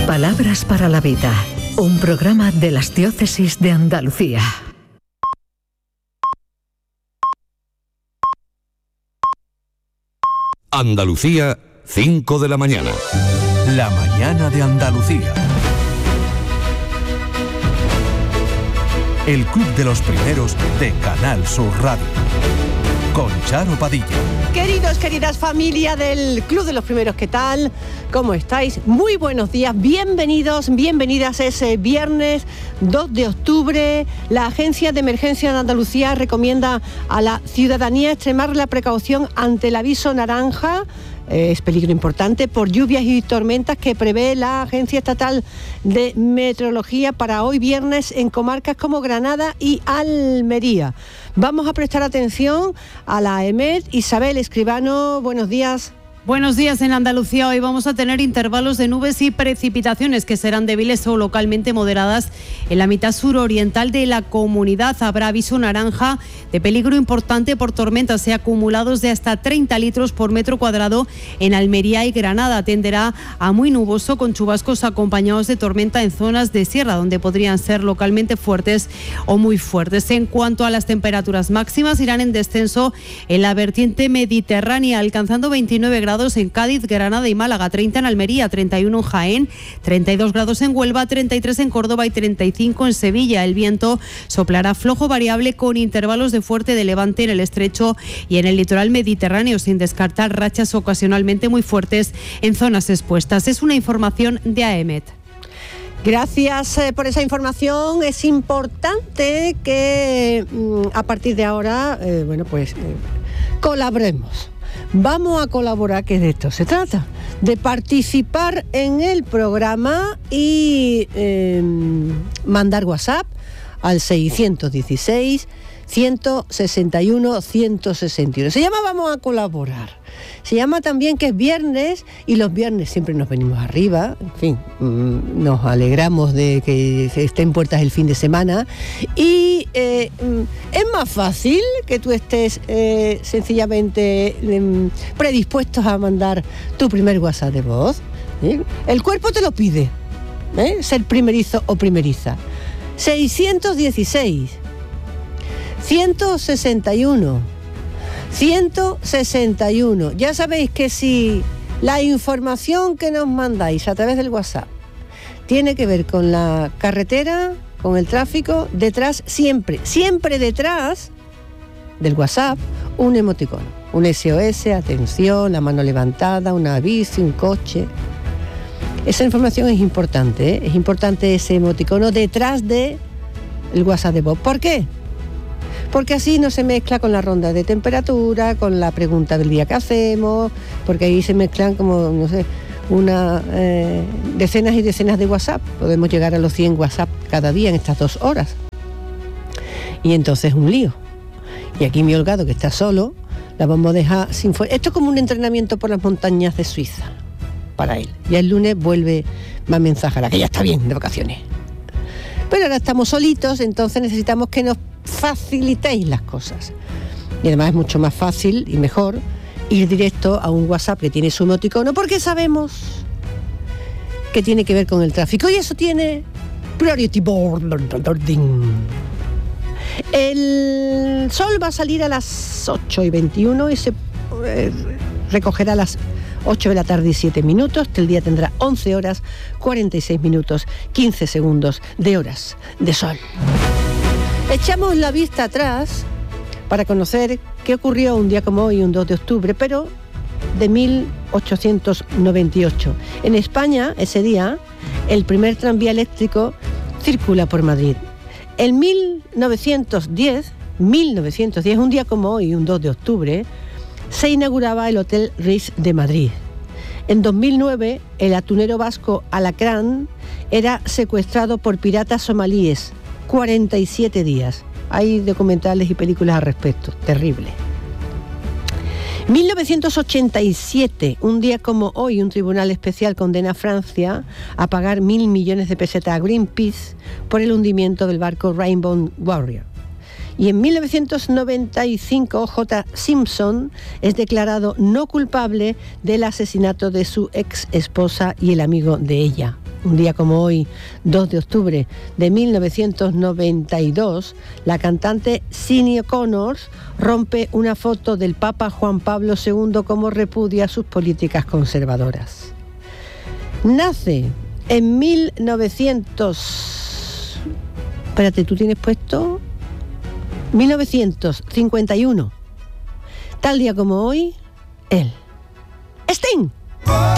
Palabras para la vida, un programa de las diócesis de Andalucía. Andalucía, 5 de la mañana. La mañana de Andalucía. El Club de los Primeros de Canal Sur Radio. Con Charo Padilla. Queridos, queridas familia del Club de los Primeros, ¿qué tal? ¿Cómo estáis? Muy buenos días, bienvenidos, bienvenidas. Es viernes 2 de octubre. La Agencia de Emergencia de Andalucía recomienda a la ciudadanía extremar la precaución ante el aviso naranja. Es peligro importante por lluvias y tormentas que prevé la Agencia Estatal de Meteorología para hoy viernes en comarcas como Granada y Almería. Vamos a prestar atención a la EMET. Isabel Escribano, buenos días. Buenos días. En Andalucía hoy vamos a tener intervalos de nubes y precipitaciones que serán débiles o localmente moderadas en la mitad suroriental de la comunidad. Habrá aviso naranja de peligro importante por tormentas y acumulados de hasta 30 litros por metro cuadrado en Almería y Granada. Tenderá a muy nuboso con chubascos acompañados de tormenta en zonas de sierra donde podrían ser localmente fuertes o muy fuertes. En cuanto a las temperaturas máximas, irán en descenso en la vertiente mediterránea, alcanzando 29 grados en Cádiz, Granada y Málaga, 30 en Almería, 31 en Jaén, 32 grados en Huelva, 33 en Córdoba y 35 en Sevilla. El viento soplará flojo variable con intervalos de fuerte de levante en el estrecho y en el litoral mediterráneo, sin descartar rachas ocasionalmente muy fuertes en zonas expuestas. Es una información de AEMET. Gracias por esa información. Es importante que a partir de ahora, colaboremos. Vamos a colaborar, que de esto se trata, de participar en el programa y mandar WhatsApp al 616 161 161. Se llama Vamos a colaborar. Se llama también que es viernes y los viernes siempre nos venimos arriba, en fin, nos alegramos de que estén puertas el fin de semana y es más fácil que tú estés sencillamente predispuestos a mandar tu primer WhatsApp de voz. El cuerpo te lo pide, ser primerizo o primeriza. 616 161 161. Ya sabéis que si la información que nos mandáis a través del WhatsApp tiene que ver con la carretera, con el tráfico, detrás, siempre detrás del WhatsApp, un emoticono, un SOS, atención, la mano levantada, una bici, un coche. Esa información es importante, ¿eh? Es importante ese emoticono detrás del WhatsApp de voz. ¿Por qué? Porque así no se mezcla con la ronda de temperatura, con la pregunta del día que hacemos, porque ahí se mezclan como, no sé, decenas y decenas de WhatsApp. Podemos llegar a los 100 WhatsApp cada día en estas 2 horas. Y entonces un lío. Y aquí mi Holgado, que está solo, la vamos a dejar sin fuerza. Esto es como un entrenamiento por las montañas de Suiza para él. Ya el lunes vuelve más mensaje, que ya está bien de vacaciones. Pero ahora estamos solitos, entonces necesitamos que nos facilitéis las cosas. Y además es mucho más fácil y mejor ir directo a un WhatsApp que tiene su emoticono, porque sabemos que tiene que ver con el tráfico y eso tiene priority boarding. El sol va a salir a las 8:21 y se recogerá a las 8 de la tarde y 7 minutos. El día tendrá 11 horas, 46 minutos, 15 segundos de horas de sol. Echamos la vista atrás para conocer qué ocurrió un día como hoy, un 2 de octubre, pero de 1898. En España, ese día, el primer tranvía eléctrico circula por Madrid. En 1910, un día como hoy, un 2 de octubre, se inauguraba el Hotel Ritz de Madrid. En 2009, el atunero vasco Alacrán era secuestrado por piratas somalíes. 47 días. Hay documentales y películas al respecto. Terrible. 1987, un día como hoy, un tribunal especial condena a Francia a pagar 1.000 millones de pesetas a Greenpeace por el hundimiento del barco Rainbow Warrior. Y en 1995, J. Simpson es declarado no culpable del asesinato de su ex esposa y el amigo de ella. Un día como hoy, 2 de octubre de 1992, la cantante Sinéad O'Connor rompe una foto del Papa Juan Pablo II como repudia sus políticas conservadoras. Nace en 1951. Tal día como hoy, él. Sting.